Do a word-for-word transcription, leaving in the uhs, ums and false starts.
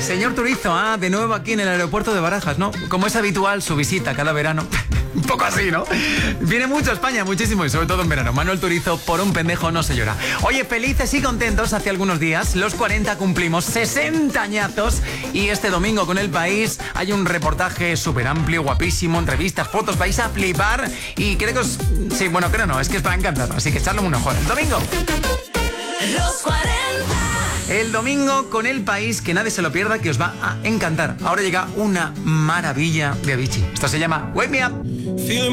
Señor Turizo, ah, de nuevo aquí en el aeropuerto de Barajas, ¿no? Como es habitual su visita cada verano. Un poco así, ¿no? Viene mucho a España, muchísimo, y sobre todo en verano. Manuel Turizo, por un pendejo no se llora. Oye, felices y contentos, hace algunos días, los cuarenta cumplimos sesenta añazos, y este domingo con El País hay un reportaje súper amplio, guapísimo, entrevistas, fotos, vais a flipar, y creo que os... Sí, bueno, creo no, es que os va a encantar, así que echarle un ojo. El domingo. Los cuarenta. El domingo con El País, que nadie se lo pierda, que os va a encantar. Ahora llega una maravilla de Avicii. Esto se llama Wake Me Up.